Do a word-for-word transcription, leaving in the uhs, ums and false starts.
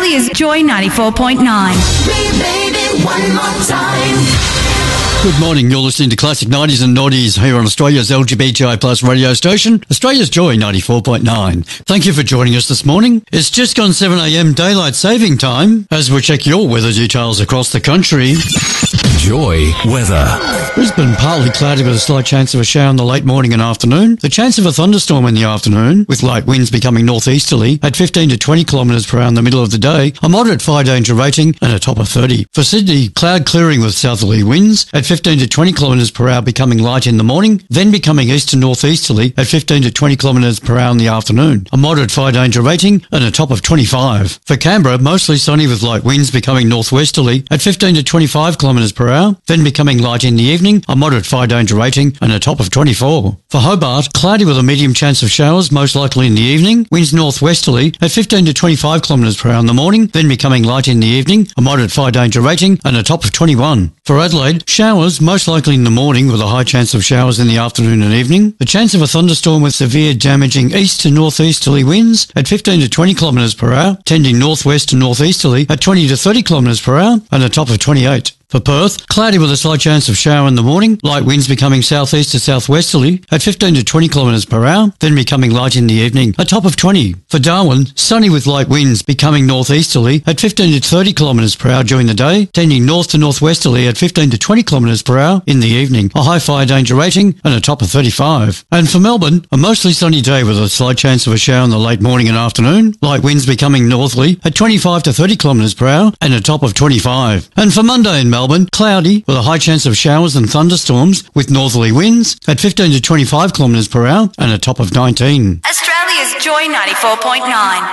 Australia's Joy ninety-four point nine. Repeat it one more time. Good morning, you're listening to Classic nineties and Noughties here on Australia's L G B T I plus radio station, Australia's Joy ninety-four point nine. Thank you for joining us this morning. It's just gone seven a m daylight saving time as we check your weather details across the country. Joy weather. Brisbane partly cloudy with a slight chance of a shower in the late morning and afternoon. The chance of a thunderstorm in the afternoon with light winds becoming northeasterly at fifteen to twenty kilometres per hour in the middle of the day. A moderate fire danger rating and a top of thirty. For Sydney, cloud clearing with southerly winds at fifteen to twenty kilometres per hour becoming light in the morning, then becoming east to northeasterly at fifteen to twenty kilometres per hour in the afternoon. A moderate fire danger rating and a top of twenty-five. For Canberra, mostly sunny with light winds becoming northwesterly at fifteen to twenty-five kilometres per hour, then becoming light in the evening, a moderate fire danger rating and a top of twenty-four. For Hobart, cloudy with a medium chance of showers, most likely in the evening, winds northwesterly at fifteen to twenty-five kilometres per hour in the morning, then becoming light in the evening, a moderate fire danger rating and a top of twenty-one. For Adelaide, showers, most likely in the morning with a high chance of showers in the afternoon and evening. The chance of a thunderstorm with severe damaging east to northeasterly winds at fifteen to twenty kilometres per hour, tending northwest to northeasterly at twenty to thirty kilometres per hour and a top of twenty-eight. For Perth, cloudy with a slight chance of shower in the morning, light winds becoming southeast to southwesterly at fifteen to twenty kilometres per hour, then becoming light in the evening, a top of twenty. For Darwin, sunny with light winds becoming northeasterly at fifteen to thirty kilometres per hour during the day, tending north to northwesterly at fifteen to twenty kilometres per hour in the evening, a high fire danger rating and a top of thirty-five. And for Melbourne, a mostly sunny day with a slight chance of a shower in the late morning and afternoon, light winds becoming northerly at twenty-five to thirty kilometres per hour and a top of twenty-five. And for Monday in Melbourne, Melbourne, cloudy with a high chance of showers and thunderstorms with northerly winds at fifteen to twenty-five kilometres per hour and a top of nineteen. Australia's Joy ninety-four point nine.